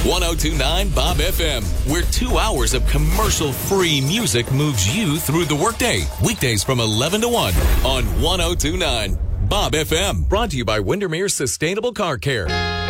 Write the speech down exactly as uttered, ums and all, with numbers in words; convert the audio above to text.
one oh two point nine Bob F M, where two hours of commercial-free music moves you through the workday. Weekdays from eleven to one on one oh two point nine Bob F M. Brought to you by Windermere Sustainable Car Care.